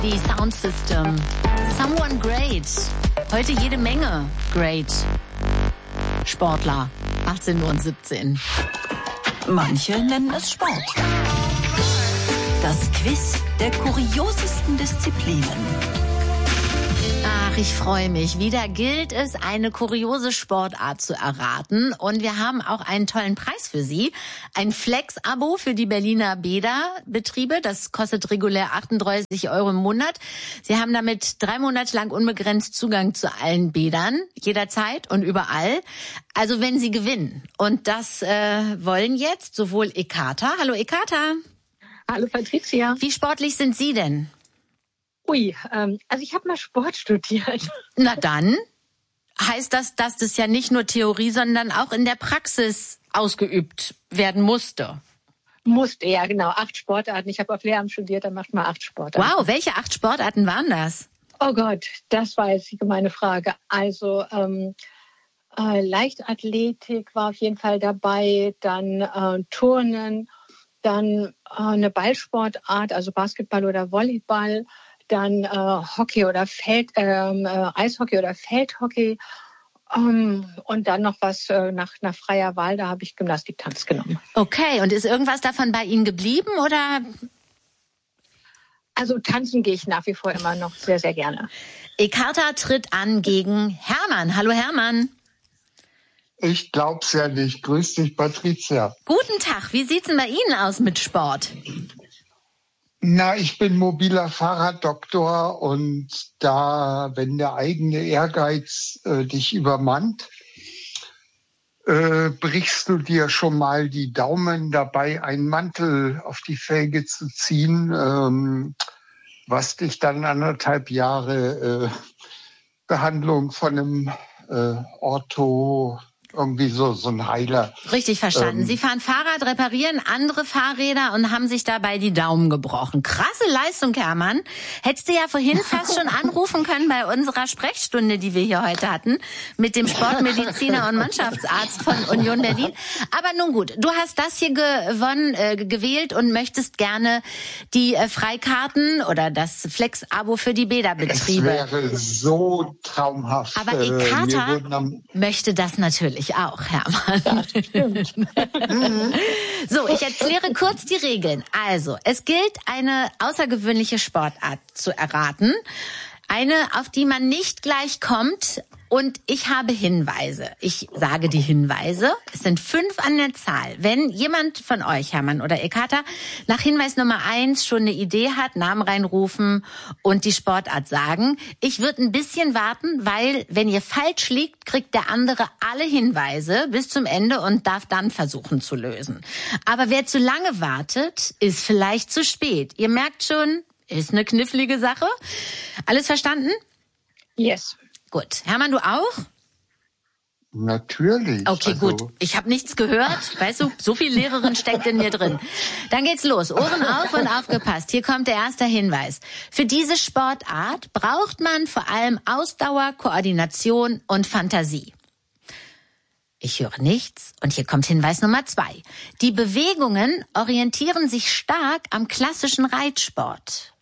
Die Sound System. Someone great. Heute jede Menge great. Sportler. 18:17 Uhr. Manche nennen es Sport. Das Quiz der kuriosesten Disziplinen. Ach, ich freue mich. Wieder gilt es, eine kuriose Sportart zu erraten. Und wir haben auch einen tollen Preis für Sie. Ein Flex-Abo für die Berliner Bäderbetriebe. Das kostet regulär 38 € im Monat. Sie haben damit 3 Monate lang unbegrenzt Zugang zu allen Bädern. Jederzeit und überall. Also wenn Sie gewinnen. Und das wollen jetzt sowohl Ekata. Hallo Ekata. Hallo Patricia. Wie sportlich sind Sie denn? Ui, also ich habe mal Sport studiert. Na dann heißt das, dass das ja nicht nur Theorie, sondern auch in der Praxis ausgeübt werden musste. Musste, ja genau. 8 Sportarten. Ich habe auf Lehramt studiert, da macht man 8 Sportarten. Wow, welche 8 Sportarten waren das? Oh Gott, das war jetzt die gemeine Frage. Also Leichtathletik war auf jeden Fall dabei, dann Turnen, dann eine Ballsportart, also Basketball oder Volleyball, dann Hockey oder Eishockey oder Feldhockey und dann noch was nach freier Wahl, da habe ich Gymnastiktanz genommen. Okay, und ist irgendwas davon bei Ihnen geblieben oder? Also tanzen gehe ich nach wie vor immer noch sehr, sehr gerne. Ekata tritt an gegen Hermann. Hallo Hermann. Ich glaub's ja nicht. Grüß dich, Patricia. Guten Tag. Wie sieht's denn bei Ihnen aus mit Sport? Na, ich bin mobiler Fahrraddoktor und da, wenn der eigene Ehrgeiz dich übermannt, brichst du dir schon mal die Daumen dabei, einen Mantel auf die Felge zu ziehen, was dich dann 1,5 Jahre Behandlung von einem irgendwie so ein Heiler. Richtig verstanden. Sie fahren Fahrrad, reparieren andere Fahrräder und haben sich dabei die Daumen gebrochen. Krasse Leistung, Hermann. Hättest du ja vorhin fast schon anrufen können bei unserer Sprechstunde, die wir hier heute hatten, mit dem Sportmediziner und Mannschaftsarzt von Union Berlin. Aber nun gut, du hast das hier gewählt und möchtest gerne die Freikarten oder das Flex-Abo für die Bäderbetriebe. Das wäre so traumhaft. Aber Ekata möchte das natürlich auch, Hermann. Ja, stimmt. So, ich erkläre kurz die Regeln. Also, es gilt, eine außergewöhnliche Sportart zu erraten. Eine, auf die man nicht gleich kommt. Und ich habe Hinweise. Ich sage die Hinweise. Es sind 5 an der Zahl. Wenn jemand von euch, Hermann oder Ekata, nach Hinweis Nummer 1 schon eine Idee hat, Namen reinrufen und die Sportart sagen. Ich würde ein bisschen warten, weil wenn ihr falsch liegt, kriegt der andere alle Hinweise bis zum Ende und darf dann versuchen zu lösen. Aber wer zu lange wartet, ist vielleicht zu spät. Ihr merkt schon, ist eine knifflige Sache. Alles verstanden? Yes. Gut. Hermann, du auch? Natürlich. Okay, gut. Ich habe nichts gehört. Weißt du, so viel Lehrerin steckt in mir drin. Dann geht's los. Ohren auf und aufgepasst. Hier kommt der erste Hinweis. Für diese Sportart braucht man vor allem Ausdauer, Koordination und Fantasie. Ich höre nichts. Und hier kommt Hinweis Nummer 2. Die Bewegungen orientieren sich stark am klassischen Reitsport.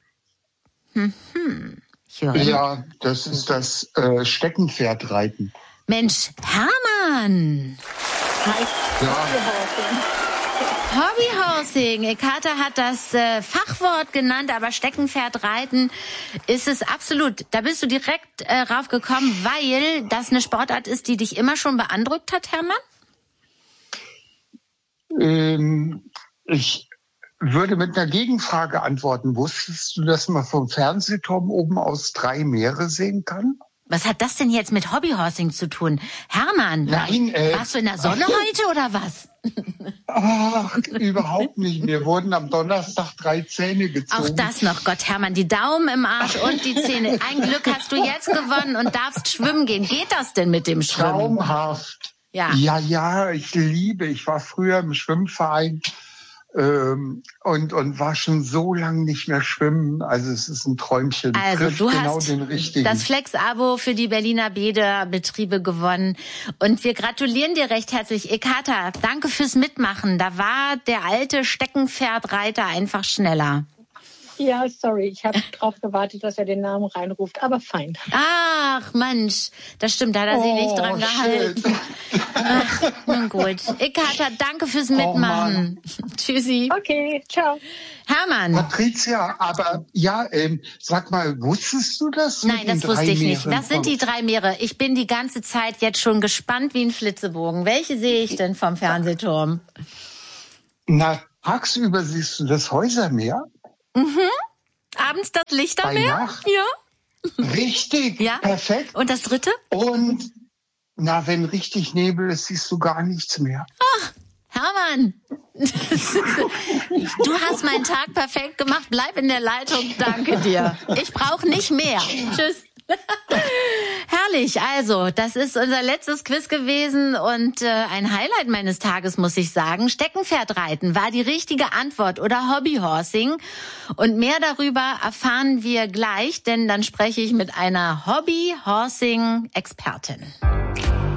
Ja, das ist das Steckenpferdreiten. Mensch, Hermann! Ja. Hobbyhorsing. Ekata hat das Fachwort genannt, aber Steckenpferdreiten ist es absolut. Da bist du direkt raufgekommen, weil das eine Sportart ist, die dich immer schon beeindruckt hat, Hermann? Ich würde mit einer Gegenfrage antworten. Wusstest du, dass man vom Fernsehturm oben aus 3 Meere sehen kann? Was hat das denn jetzt mit Hobbyhorsing zu tun? Hermann, Nein, warst du in der Sonne heute oder was? Ach, überhaupt nicht. Mir wurden am Donnerstag 3 Zähne gezogen. Auch das noch, Gott, Hermann, die Daumen im Arsch und die Zähne. Ein Glück hast du jetzt gewonnen und darfst schwimmen gehen. Geht das denn mit dem Schwimmen? Traumhaft. Ja. Ja, ich war früher im Schwimmverein und war schon so lange nicht mehr schwimmen. Also es ist ein Träumchen. Also trifft du genau hast den richtigen. Das Flex-Abo für die Berliner Bäderbetriebe gewonnen. Und wir gratulieren dir recht herzlich. Ekata, danke fürs Mitmachen. Da war der alte Steckenpferdreiter einfach schneller. Ja, sorry, ich habe drauf gewartet, dass er den Namen reinruft, aber fein. Ach, Mensch, das stimmt, da hat er sich nicht dran gehalten. Ach, nun gut. Ikata, danke fürs Mitmachen. Tschüssi. Okay, ciao. Hermann. Patricia, aber ja, sag mal, wusstest du das? Nein, das wusste ich nicht. Das sind die 3 Meere. Ich bin die ganze Zeit jetzt schon gespannt wie ein Flitzebogen. Welche sehe ich denn vom Fernsehturm? Na, tagsüber siehst du das Häusermeer. Mhm. Abends das Lichtermeer? Bei Nacht? Ja. Richtig, ja. Perfekt. Und das 3.? Und na, wenn richtig Nebel ist, siehst du gar nichts mehr. Ach, Hermann, du hast meinen Tag perfekt gemacht. Bleib in der Leitung. Danke dir. Ich brauche nicht mehr. Tschüss. Herrlich, also das ist unser letztes Quiz gewesen und ein Highlight meines Tages, muss ich sagen. Steckenpferdreiten war die richtige Antwort oder Hobbyhorsing. Und mehr darüber erfahren wir gleich, denn dann spreche ich mit einer Hobbyhorsing-Expertin.